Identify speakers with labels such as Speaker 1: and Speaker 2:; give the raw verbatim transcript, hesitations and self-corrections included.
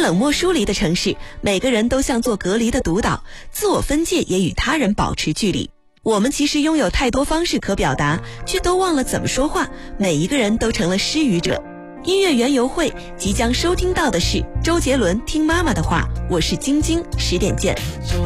Speaker 1: 冷漠疏离的城市，每个人都像座隔离的独岛，自我分界也与他人保持距离。我们其实拥有太多方式可表达，却都忘了怎么说话，每一个人都成了失语者。音乐园游会即将收听到的是周杰伦《听妈妈的话》，我是晶晶，十点见。